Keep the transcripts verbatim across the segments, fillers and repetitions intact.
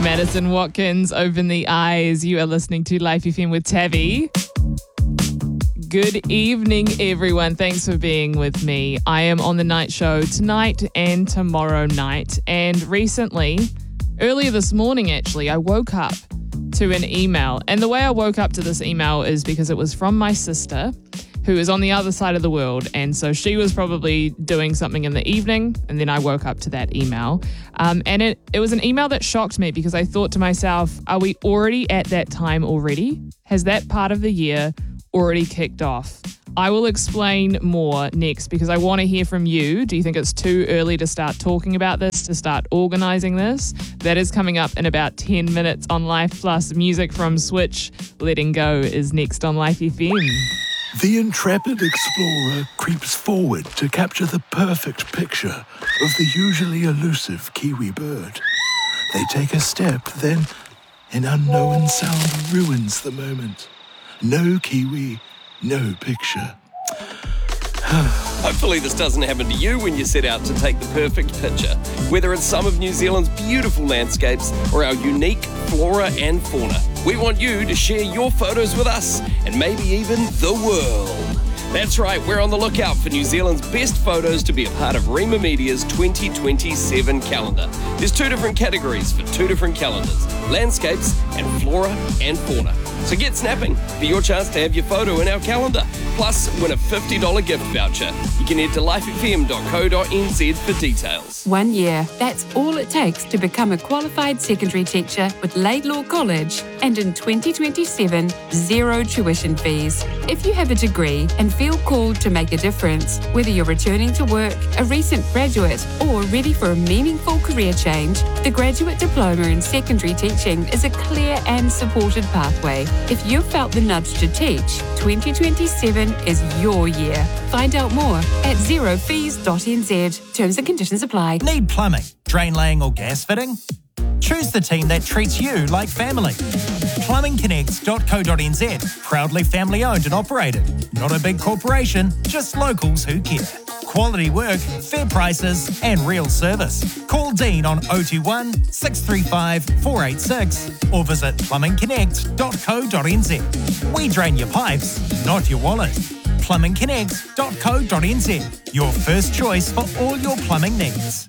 Madison Watkins, Open the Eyes. You are listening to Life F M with Tavi. Good evening, everyone. Thanks for being with me. I am on the night show tonight and tomorrow night. And recently, earlier this morning actually, I woke up to an email. And the way I woke up to this email is because it was from my sister, who is on the other side of the world. And so she was probably doing something in the evening, and then I woke up to that email. Um, and it, it was an email that shocked me because I thought to myself, are we already at that time already? Has that part of the year already kicked off? I will explain more next because I want to hear from you. Do you think it's too early to start talking about this, to start organising this? That is coming up in about ten minutes on Life Plus. Music from Switch, Letting Go, is next on Life F M. The intrepid explorer creeps forward to capture the perfect picture of the usually elusive kiwi bird. They take a step, then an unknown sound ruins the moment. No kiwi, no picture. Hopefully this doesn't happen to you when you set out to take the perfect picture, whether it's some of New Zealand's beautiful landscapes or our unique flora and fauna. We want you to share your photos with us and maybe even the world. That's right, we're on the lookout for New Zealand's best photos to be a part of Rima Media's twenty twenty-seven calendar. There's two different categories for two different calendars, landscapes and flora and fauna. So get snapping for your chance to have your photo in our calendar. Plus, win a fifty dollars gift voucher. You can head to life f m dot co dot n z for details. One year, that's all it takes to become a qualified secondary teacher with Laidlaw College. And in twenty twenty-seven, zero tuition fees. If you have a degree and feel called to make a difference, whether you're returning to work, a recent graduate, or ready for a meaningful career change, the Graduate Diploma in Secondary Teaching is a clear and supported pathway. If you've felt the nudge to teach, twenty twenty-seven is your year. Find out more at zero fees dot n z. Terms and conditions apply. Need plumbing, drain laying or gas fitting? Choose the team that treats you like family. plumbing connects dot co dot n z. Proudly family owned and operated. Not a big corporation, just locals who care. Quality work, fair prices and real service. Call Dean on oh two one, six three five, four eight six or visit plumbing connect dot co dot n z. We drain your pipes, not your wallet. plumbing connect dot co dot n z. Your first choice for all your plumbing needs.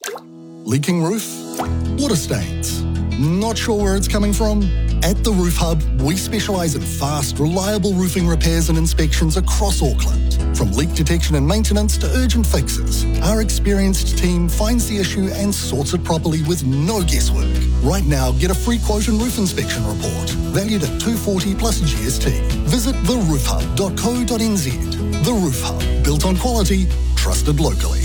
Leaking roof? Water stains? Not sure where it's coming from? At the Roof Hub, we specialise in fast, reliable roofing repairs and inspections across Auckland. From leak detection and maintenance to urgent fixes, our experienced team finds the issue and sorts it properly with no guesswork. Right now, get a free quote and roof inspection report, valued at two hundred forty dollars plus G S T. Visit the roof hub dot co dot n z. The Roof Hub, built on quality, trusted locally.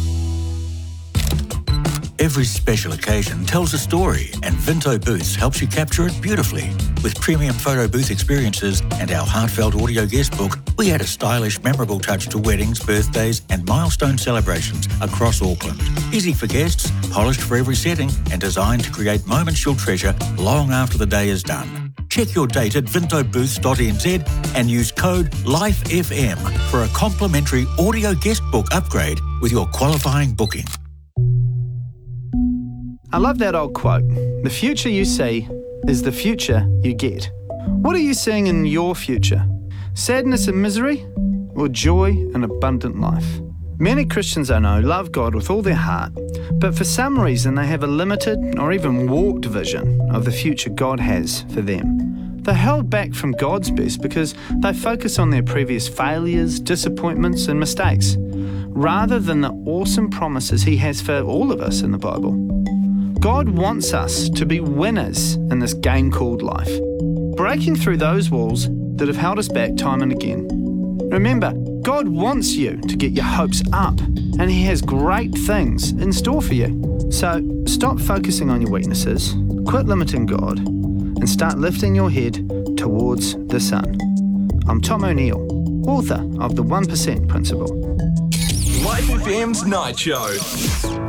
Every special occasion tells a story, and Vinto Booths helps you capture it beautifully. With premium photo booth experiences and our heartfelt audio guest book, we add a stylish, memorable touch to weddings, birthdays and milestone celebrations across Auckland. Easy for guests, polished for every setting and designed to create moments you'll treasure long after the day is done. Check your date at vinto booths dot n z and use code LIFEFM for a complimentary audio guest book upgrade with your qualifying booking. I love that old quote. The future you see is the future you get. What are you seeing in your future? Sadness and misery, or joy and abundant life? Many Christians I know love God with all their heart, but for some reason they have a limited or even warped vision of the future God has for them. They're held back from God's best because they focus on their previous failures, disappointments and mistakes, rather than the awesome promises He has for all of us in the Bible. God wants us to be winners in this game called life, breaking through those walls that have held us back time and again. Remember, God wants you to get your hopes up, and He has great things in store for you. So stop focusing on your weaknesses, quit limiting God, and start lifting your head towards the sun. I'm Tom O'Neill, author of The one percent Principle. Life F M's Night Show.